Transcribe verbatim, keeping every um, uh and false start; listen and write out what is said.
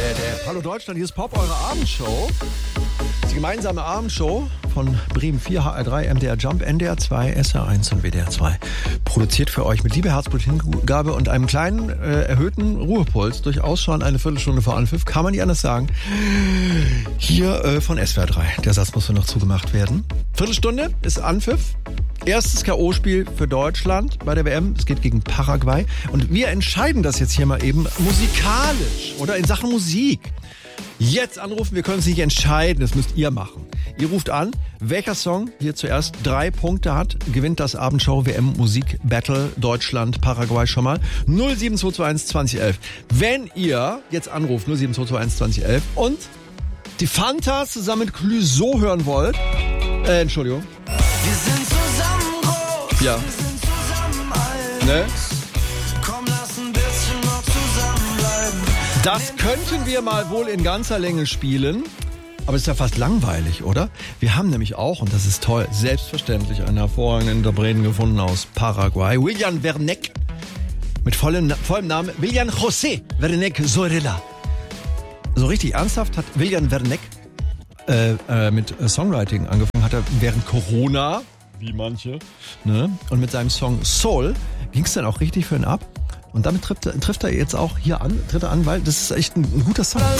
Hallo Deutschland, hier ist Pop, eure Abendshow. Die gemeinsame Abendshow von Bremen vier, H R drei, M D R Jump, N D R zwei, S R eins und W D R zwei. Produziert für euch mit Liebe, Herzblut, Hingabe und einem kleinen äh, erhöhten Ruhepuls. Durchaus schon eine Viertelstunde vor Anpfiff, kann man nicht anders sagen. Hier äh, von S W R drei. Der Satz muss noch zugemacht werden. Viertelstunde ist Anpfiff. Erstes K O-Spiel für Deutschland bei der W M. Es geht gegen Paraguay. Und wir entscheiden das jetzt hier mal eben musikalisch oder in Sachen Musik. Jetzt anrufen, wir können es nicht entscheiden, das müsst ihr machen. Ihr ruft an, welcher Song hier zuerst drei Punkte hat, gewinnt das Abendshow W M Musik Battle Deutschland Paraguay schon mal. null sieben zwei zwei eins zwanzig elf. Wenn ihr jetzt anruft, null sieben zwei zwei eins zwanzig elf und die Fantas zusammen mit Clouseau hören wollt, äh, Entschuldigung. Wir sind zusammen groß, Ja. wir sind zusammen alt. Ne? Komm, lass ein bisschen noch zusammenbleiben. Das könnten wir mal wohl in ganzer Länge spielen. Aber es ist ja fast langweilig, oder? Wir haben nämlich auch, und das ist toll, selbstverständlich einen hervorragenden Interpreten gefunden aus Paraguay. William Werneck. Mit vollem, vollem Namen William José Werneck Zorrilla. So richtig ernsthaft hat William Werneck äh, äh, mit Songwriting angefangen. Hat er während Corona, wie manche, ne? Und mit seinem Song Soul ging es dann auch richtig für ihn ab. Und damit trifft er, trifft er jetzt auch hier an, tritt er an, weil das ist echt ein, ein guter Song.